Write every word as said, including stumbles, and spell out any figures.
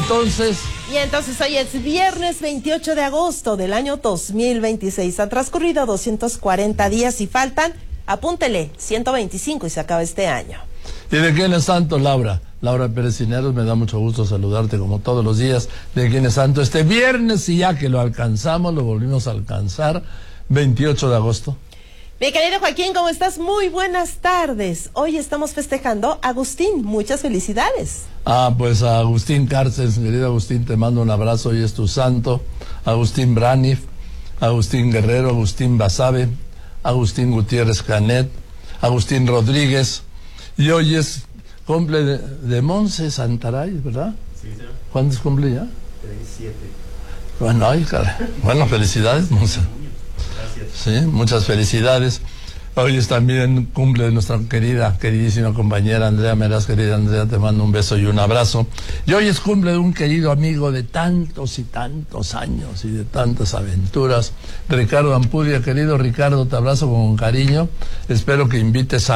entonces... Y entonces hoy es viernes veintiocho de agosto del año dos mil veintiséis. Han transcurrido doscientos cuarenta días y faltan, apúntele, ciento veinticinco y se acaba este año. ¿Y de quién es santo, Laura? Laura Pérez Cineros, me da mucho gusto saludarte como todos los días. ¿De quién es santo este viernes? Y ya que lo alcanzamos, lo volvimos a alcanzar, veintiocho de agosto. Mi querido Joaquín, ¿cómo estás? Muy buenas tardes. Hoy estamos festejando a Agustín. Muchas felicidades. Ah, pues a Agustín Cárcel, querido Agustín, te mando un abrazo. Hoy es tu santo. Agustín Bránif, Agustín Guerrero, Agustín Basabe, Agustín Gutiérrez Canet, Agustín Rodríguez. Y hoy es cumple de, de Monse Santaray, ¿verdad? Sí, señor. ¿Cuántos cumple ya? siete. Bueno, ay, caray. Bueno, felicidades, Monse. Sí, muchas felicidades. Hoy es también cumple de nuestra querida, queridísima compañera Andrea Meraz. Querida Andrea, te mando un beso y un abrazo. Y hoy es cumple de un querido amigo de tantos y tantos años y de tantas aventuras, Ricardo Ampudia. Querido Ricardo, te abrazo con cariño. Espero que invites a